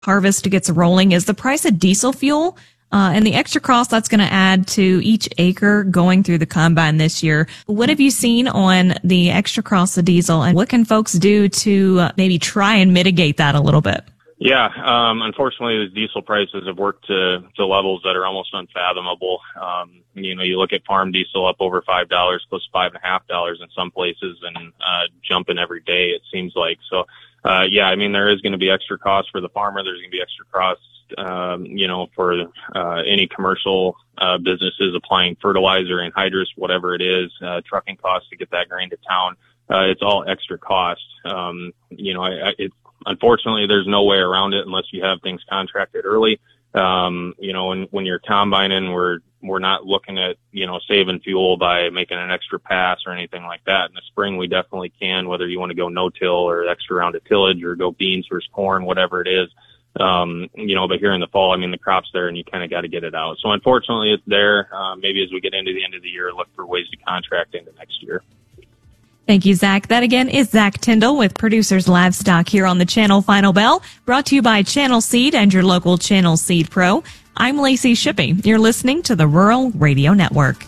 harvest gets rolling is the price of diesel fuel. And the extra cost that's going to add to each acre going through the combine this year. What have you seen on the extra cost of diesel, and what can folks do to maybe try and mitigate that a little bit? Yeah, unfortunately, the diesel prices have worked to levels that are almost unfathomable. You look at farm diesel up over $5, close to $5.50 in some places, and jumping every day, it seems like. So, there is going to be extra costs for the farmer. There's going to be extra costs for any commercial businesses applying fertilizer, anhydrous, whatever it is, trucking costs to get that grain to town. It's all extra cost. Unfortunately, there's no way around it unless you have things contracted early. When you're combining, we're not looking at, saving fuel by making an extra pass or anything like that. In the spring, we definitely can, whether you want to go no-till or extra round of tillage or go beans versus corn, whatever it is. But here in the fall, the crop's there and you kind of got to get it out. So unfortunately it's there. Maybe as we get into the end of the year, look for ways to contract into next year. Thank you, Zach. That again is Zach Tyndall with Producers Livestock here on the Channel Final Bell, brought to you by Channel Seed and your local Channel Seed Pro. I'm Lacey Shippey. You're listening to the Rural Radio Network.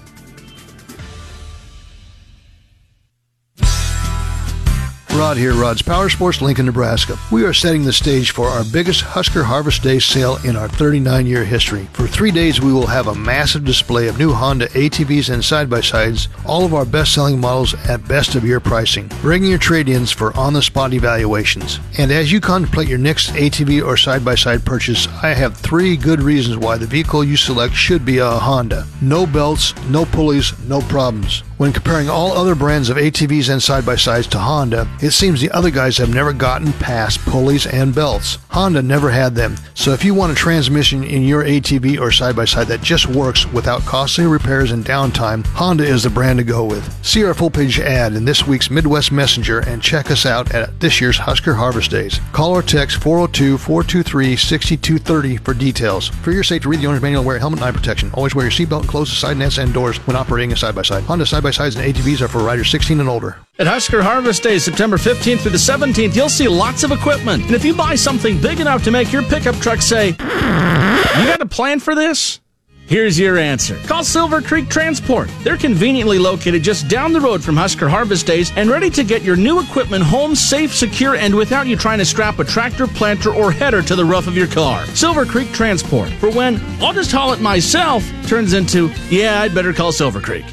Rod here, Rod's Power Sports, Lincoln, Nebraska. We are setting the stage for our biggest Husker Harvest Day sale in our 39-year history. For 3 days, we will have a massive display of new Honda ATVs and side-by-sides, all of our best-selling models at best-of-year pricing. Bring your trade-ins for on-the-spot evaluations. And as you contemplate your next ATV or side-by-side purchase, I have 3 good reasons why the vehicle you select should be a Honda. No belts, no pulleys, no problems. When comparing all other brands of ATVs and side-by-sides to Honda, it seems the other guys have never gotten past pulleys and belts. Honda never had them, so if you want a transmission in your ATV or side-by-side that just works without costly repairs and downtime, Honda is the brand to go with. See our full-page ad in this week's Midwest Messenger and check us out at this year's Husker Harvest Days. Call or text 402-423-6230 for details. For your safety, read the owner's manual and wear a helmet and eye protection. Always wear your seatbelt and close the side nets and doors when operating a side-by-side. Honda side-by-sides and ATVs are for riders 16 and older. At Husker Harvest Day, September 15th through the 17th, you'll see lots of equipment. And if you buy something big enough to make your pickup truck say, "You got a plan for this?" Here's your answer. Call Silver Creek Transport. They're conveniently located just down the road from Husker Harvest Days and ready to get your new equipment home safe, secure, and without you trying to strap a tractor, planter, or header to the roof of your car. Silver Creek Transport. For when, "I'll just haul it myself," turns into, "Yeah, I'd better call Silver Creek."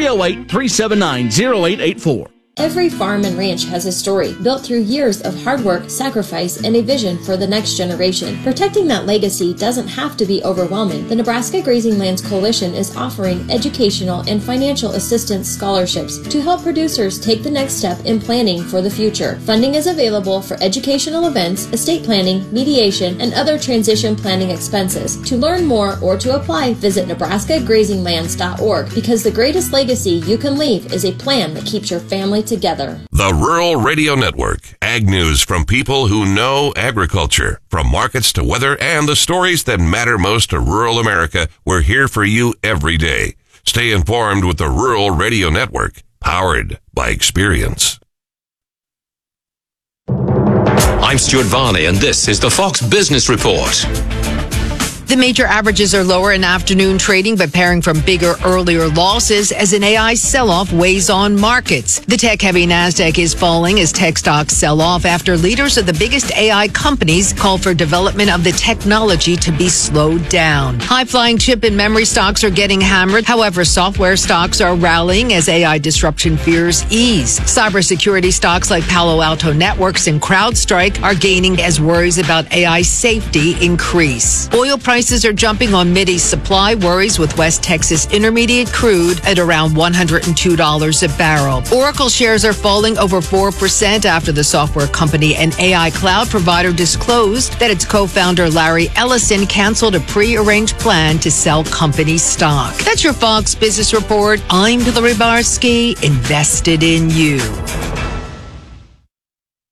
308-379-0884. Every farm and ranch has a story built through years of hard work, sacrifice, and a vision for the next generation. Protecting that legacy doesn't have to be overwhelming. The Nebraska Grazing Lands Coalition is offering educational and financial assistance scholarships to help producers take the next step in planning for the future. Funding is available for educational events, estate planning, mediation, and other transition planning expenses. To learn more or to apply, visit nebraskagrazinglands.org, because the greatest legacy you can leave is a plan that keeps your family together. The Rural Radio Network. Ag news from people who know agriculture. From markets to weather and the stories that matter most to rural America, we're here for you every day. Stay informed with the Rural Radio Network, powered by experience. I'm Stuart Varney, and this is the Fox Business Report. The major averages are lower in afternoon trading, but pairing from bigger, earlier losses as an AI sell-off weighs on markets. The tech-heavy NASDAQ is falling as tech stocks sell off after leaders of the biggest AI companies call for development of the technology to be slowed down. High-flying chip and memory stocks are getting hammered. However, software stocks are rallying as AI disruption fears ease. Cybersecurity stocks like Palo Alto Networks and CrowdStrike are gaining as worries about AI safety increase. Oil prices are jumping on Mideast supply worries, with West Texas Intermediate crude at around $102 a barrel. Oracle shares are falling over 4% after the software company and AI cloud provider disclosed that its co-founder Larry Ellison canceled a pre-arranged plan to sell company stock. That's your Fox Business Report. I'm Hillary Barsky, invested in you.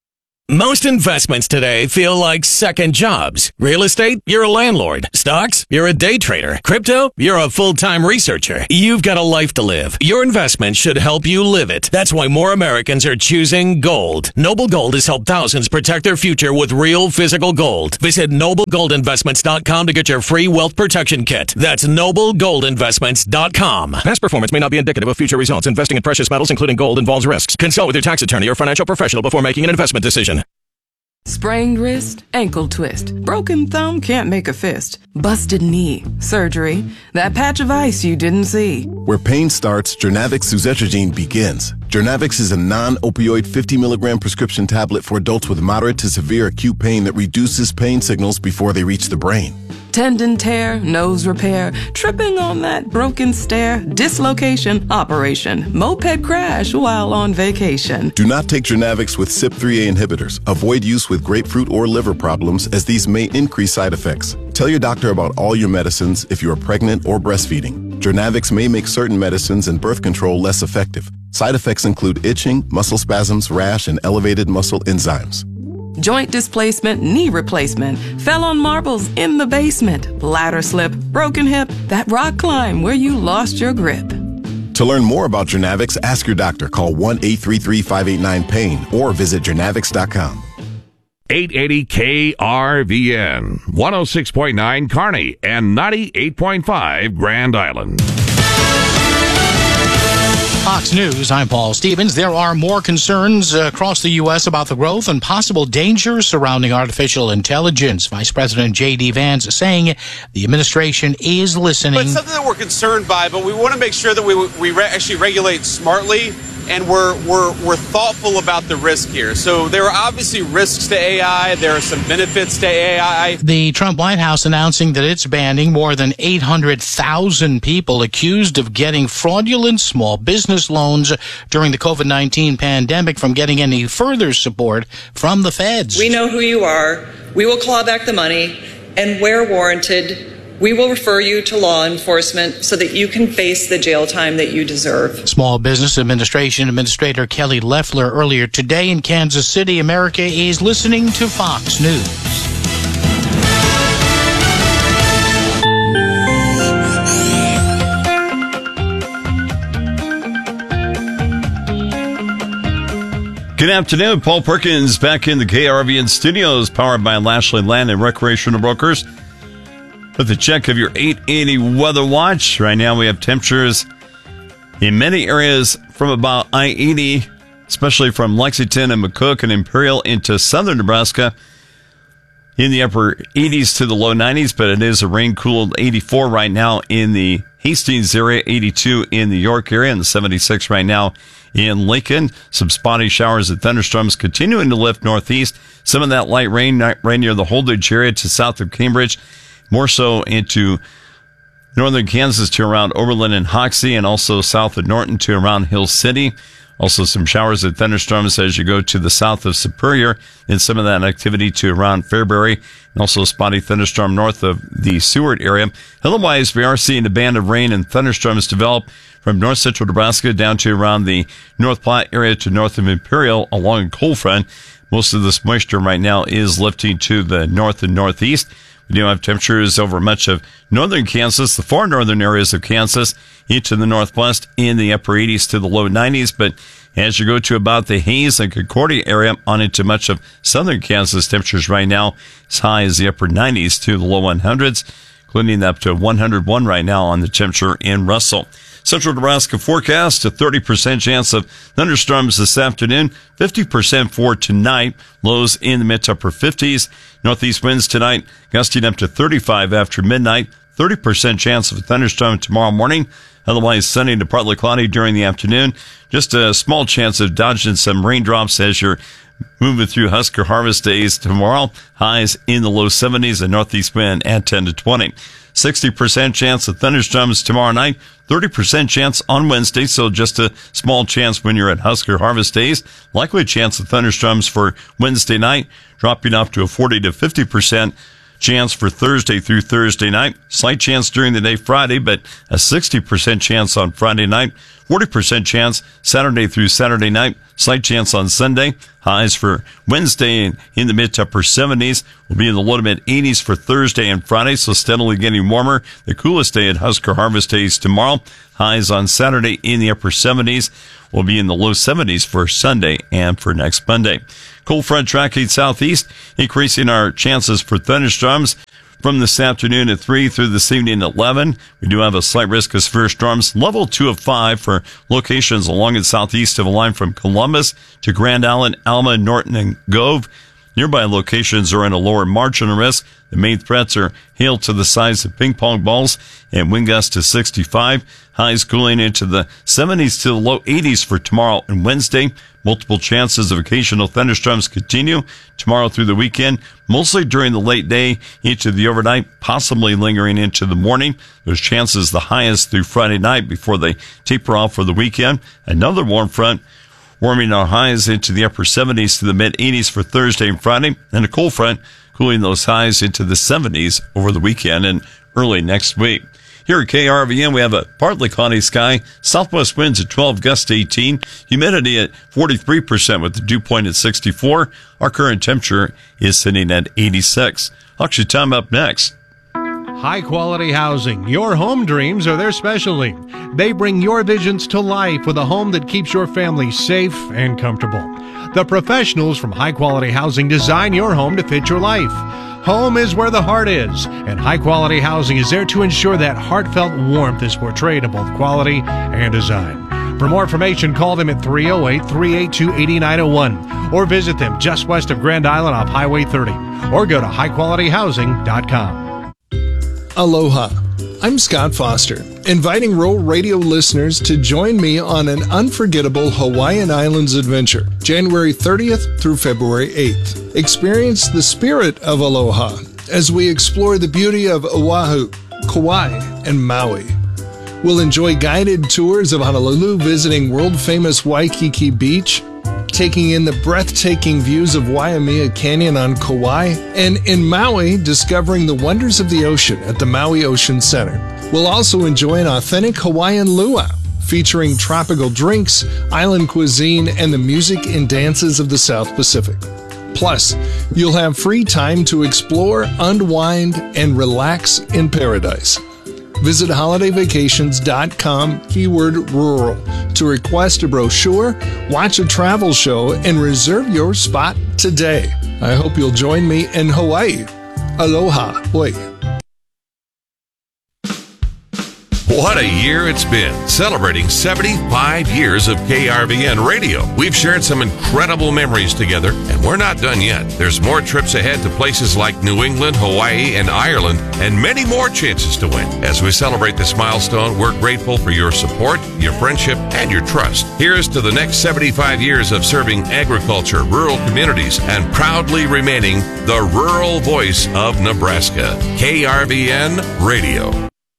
Most investments today feel like second jobs. Real estate, you're a landlord. Stocks, you're a day trader. Crypto, you're a full-time researcher. You've got a life to live. Your investment should help you live it. That's why more Americans are choosing gold. Noble Gold has helped thousands protect their future with real physical gold. Visit NobleGoldInvestments.com to get your free wealth protection kit. That's NobleGoldInvestments.com. Past performance may not be indicative of future results. Investing in precious metals, including gold, involves risks. Consult with your tax attorney or financial professional before making an investment decision. Sprained wrist, ankle twist, broken thumb can't make a fist, busted knee, surgery, that patch of ice you didn't see. Where pain starts, Jernavix suzetrigine begins. Jernavix is a non-opioid 50 milligram prescription tablet for adults with moderate to severe acute pain that reduces pain signals before they reach the brain. Tendon tear, nose repair, tripping on that broken stair, dislocation, operation, moped crash while on vacation. Do not take Jernavix with CYP3A inhibitors. Avoid use with grapefruit or liver problems, as these may increase side effects. Tell your doctor about all your medicines if you are pregnant or breastfeeding. Jernavix may make certain medicines and birth control less effective. Side effects include itching, muscle spasms, rash, and elevated muscle enzymes. Joint displacement, knee replacement, fell on marbles in the basement, ladder slip, broken hip, that rock climb where you lost your grip. To learn more about Jernavix, ask your doctor. Call 1-833-589-PAIN or visit Jernavix.com. 880 KRVN, 106.9 Kearney, and 98.5 Grand Island. Fox News, I'm Paul Stevens. There are more concerns across the U.S. about the growth and possible dangers surrounding artificial intelligence. Vice President J.D. Vance saying the administration is listening. But it's something that we're concerned by, but we want to make sure that we actually regulate smartly, and we're thoughtful about the risk here. So there are obviously risks to AI. There are some benefits to AI. The Trump White House announcing that it's banning more than 800,000 people accused of getting fraudulent small business loans during the COVID-19 pandemic from getting any further support from the feds. We know who you are. We will claw back the money, and where warranted, we will refer you to law enforcement so that you can face the jail time that you deserve. Small Business Administration Administrator Kelly Loeffler earlier today in Kansas City. America is listening to Fox News. Good afternoon. Paul Perkins back in the KRVN studios, powered by Lashley Land and Recreational Brokers. With a check of your 880 weather watch. Right now we have temperatures in many areas from about I-80, especially from Lexington and McCook and Imperial into southern Nebraska, in the upper 80s to the low 90s, but it is a rain-cooled 84 right now in the Hastings area, 82 in the York area, and 76 right now in Lincoln. Some spotty showers and thunderstorms continuing to lift northeast. Some of that light rain right near the Holdridge area to south of Cambridge. More so into northern Kansas to around Oberlin and Hoxie, and also south of Norton to around Hill City. Also some showers and thunderstorms as you go to the south of Superior, and some of that activity to around Fairbury, and also a spotty thunderstorm north of the Seward area. Otherwise, we are seeing a band of rain and thunderstorms develop from north central Nebraska down to around the North Platte area to north of Imperial along cold front. Most of this moisture right now is lifting to the north and northeast. We do have temperatures over much of northern Kansas, the far northern areas of Kansas, into the northwest in the upper 80s to the low 90s. But as you go to about the Hayes and Concordia area on into much of southern Kansas, temperatures right now as high as the upper 90s to the low 100s, including up to 101 right now on the temperature in Russell. Central Nebraska forecast, a 30% chance of thunderstorms this afternoon, 50% for tonight, lows in the mid to upper 50s. Northeast winds tonight gusting up to 35 after midnight, 30% chance of a thunderstorm tomorrow morning. Otherwise sunny to partly cloudy during the afternoon. Just a small chance of dodging some raindrops as you're moving through Husker harvest days tomorrow. Highs in the low 70s, and northeast wind at 10 to 20. 60% chance of thunderstorms tomorrow night, 30% chance on Wednesday, so just a small chance when you're at Husker harvest days. Likely chance of thunderstorms for Wednesday night, dropping off to a 40 to 50% chance for Thursday through Thursday night. Slight chance during the day Friday, but a 60% chance on Friday night. 40% chance Saturday through Saturday night. Slight chance on Sunday. Highs for Wednesday in the mid to upper 70s. Will be in the low to mid 80s for Thursday and Friday, so steadily getting warmer. The coolest day at Husker Harvest Days tomorrow. Highs on Saturday in the upper 70s. Will be in the low 70s for Sunday and for next Monday. Cold front tracking southeast, increasing our chances for thunderstorms from this afternoon at 3 through this evening at 11. We do have a slight risk of severe storms, level 2 of 5 for locations along and southeast of a line from Columbus to Grand Island, Alma, Norton, and Gove. Nearby locations are in a lower margin of risk. The main threats are hail to the size of ping pong balls and wind gusts to 65. Highs cooling into the 70s to the low 80s for tomorrow and Wednesday. Multiple chances of occasional thunderstorms continue tomorrow through the weekend, mostly during the late day into the overnight, possibly lingering into the morning. There's chances the highest through Friday night before they taper off for the weekend. Another warm front warming our highs into the upper 70s to the mid 80s for Thursday and Friday, and a cold front cooling those highs into the 70s over the weekend and early next week. Here at KRVN, we have a partly cloudy sky, southwest winds at 12, gusts to 18, humidity at 43% with the dew point at 64. Our current temperature is sitting at 86. Auction time up next. High quality housing. Your home dreams are their specialty. They bring your visions to life with a home that keeps your family safe and comfortable. The professionals from High Quality Housing design your home to fit your life. Home is where the heart is, and High Quality Housing is there to ensure that heartfelt warmth is portrayed in both quality and design. For more information, call them at 308-382-8901 or visit them just west of Grand Island off Highway 30 or go to highqualityhousing.com. Aloha. I'm Scott Foster, inviting Rural Radio listeners to join me on an unforgettable Hawaiian Islands adventure, January 30th through February 8th. Experience the spirit of aloha as we explore the beauty of Oahu, Kauai, and Maui. We'll enjoy guided tours of Honolulu, visiting world-famous Waikiki Beach, taking in the breathtaking views of Waimea Canyon on Kauai, and in Maui, discovering the wonders of the ocean at the Maui Ocean Center. We'll also enjoy an authentic Hawaiian luau, featuring tropical drinks, island cuisine, and the music and dances of the South Pacific. Plus, you'll have free time to explore, unwind, and relax in paradise. Visit holidayvacations.com, keyword rural, to request a brochure, watch a travel show, and reserve your spot today. I hope you'll join me in Hawaii. Aloha. Oi. What a year it's been, celebrating 75 years of KRVN radio. We've shared some incredible memories together, and we're not done yet. There's more trips ahead to places like New England, Hawaii, and Ireland, and many more chances to win. As we celebrate this milestone, we're grateful for your support, your friendship, and your trust. Here's to the next 75 years of serving agriculture, rural communities, and proudly remaining the rural voice of Nebraska. KRVN Radio.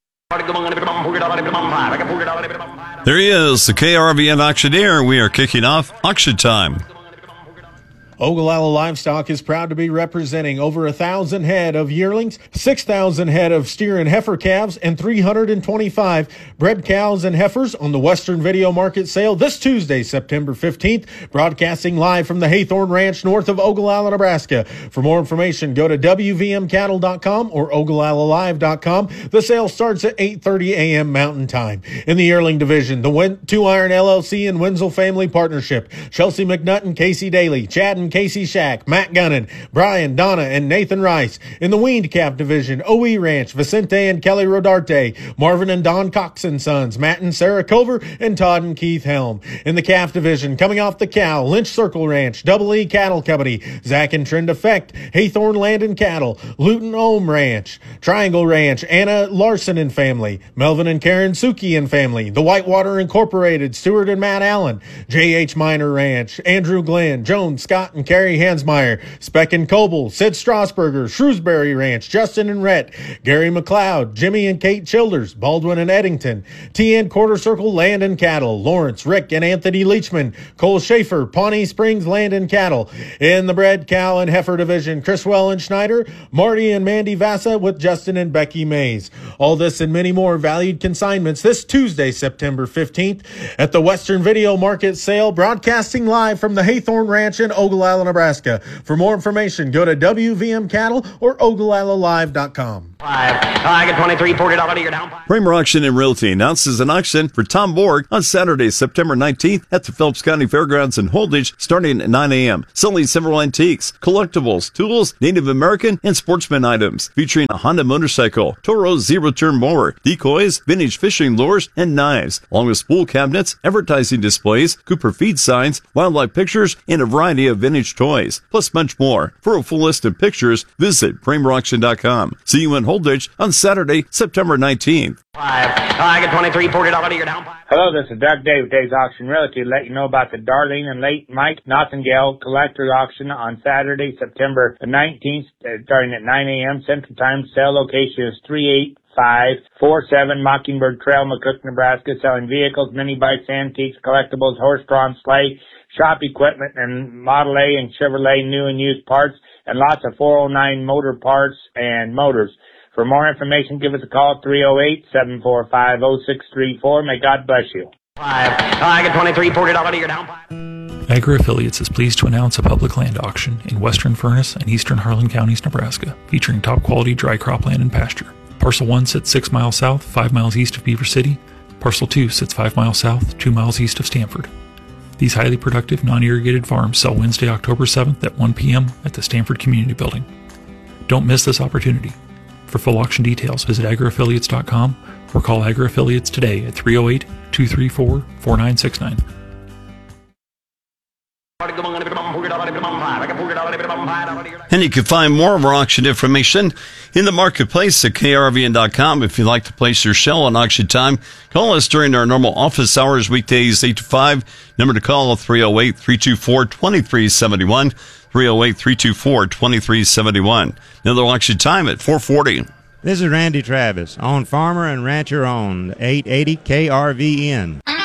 There he is, the KRVN auctioneer. We are kicking off auction time. Ogallala Livestock is proud to be representing over 1,000 head of yearlings, 6,000 head of steer and heifer calves, and 325 bred cows and heifers on the Western Video Market sale this Tuesday, September 15th, broadcasting live from the Haythorne Ranch north of Ogallala, Nebraska. For more information, go to WVMcattle.com or OgallaLaLive.com. The sale starts at 8:30 a.m. Mountain Time. In the yearling division, the Two Iron LLC and Wenzel Family Partnership, Chelsea McNutt and Casey Daly, Chad and Casey Shack, Matt Gunnan, Brian, Donna, and Nathan Rice. In the weaned calf division, OE Ranch, Vicente and Kelly Rodarte, Marvin and Don Cox and Sons, Matt and Sarah Culver, and Todd and Keith Helm. In the calf division, coming off the cow, Lynch Circle Ranch, Double E Cattle Company, Zach and Trend Effect, Haythorne Land and Cattle, Luton Ohm Ranch, Triangle Ranch, Anna Larson and Family, Melvin and Karen Suki and Family, The Whitewater Incorporated, Stuart and Matt Allen, J.H. Minor Ranch, Andrew Glenn, Jones, Scott, and Carrie Hansmeyer, Speck and Coble, Sid Strasburger, Shrewsbury Ranch, Justin and Rhett, Gary McLeod, Jimmy and Kate Childers, Baldwin and Eddington, TN Quarter Circle Land and Cattle, Lawrence, Rick and Anthony Leachman, Cole Schaefer, Pawnee Springs Land and Cattle. In the bred cow and heifer division, Chriswell and Schneider, Marty and Mandy Vassa with Justin and Becky Mays. All this and many more valued consignments this Tuesday, September 15th at the Western Video Market Sale, broadcasting live from the Haythorne Ranch in Ogallala, Nebraska. For more information, go to WVM Cattle or OgallaLaLive.com. I get 23, $40 you're down. Kramer Auction and Realty announces an auction for Tom Borg on Saturday, September 19th at the Phillips County Fairgrounds in Holditch, starting at 9 a.m. Selling several antiques, collectibles, tools, Native American, and sportsman items, featuring a Honda motorcycle, Toro zero-turn mower, decoys, vintage fishing lures, and knives, along with spool cabinets, advertising displays, Cooper feed signs, wildlife pictures, and a variety of vintage toys, plus much more. For a full list of pictures, visit KramerAuction.com. See you in Holditch on Saturday, September 19th. I get 23, $40 you're down. Hello, this is Doug Day with Dave's Auction Realty to let you know about the Darlene and late Mike Nothingale Collector Auction on Saturday, September 19th, starting at 9 a.m. Central Time. Sale location is 38547 Mockingbird Trail, McCook, Nebraska, selling vehicles, mini bikes, antiques, collectibles, horse-drawn sleigh, shop equipment, and Model A and Chevrolet new and used parts, and lots of 409 motor parts and motors. For more information, give us a call at 308-745-0634. May God bless you. I get 23, $40 you're down. Agri-Affiliates is pleased to announce a public land auction in western Furnace and eastern Harlan Counties, Nebraska, featuring top-quality dry cropland and pasture. Parcel 1 sits 6 miles south, 5 miles east of Beaver City. Parcel 2 sits 5 miles south, 2 miles east of Stanford. These highly productive, non-irrigated farms sell Wednesday, October 7th at 1 p.m. at the Stanford Community Building. Don't miss this opportunity. For full auction details, visit agriaffiliates.com or call Agri-Affiliates today at 308-234-4969. And you can find more of our auction information in the marketplace at krvn.com. If you'd like to place your shell on auction time, call us during our normal office hours, weekdays 8 to 5. Number to call 308-324-2371. 308-324-2371. Another auction time at 4:40. This is Randy Travis on Farmer and Rancher owned 880 KRVN.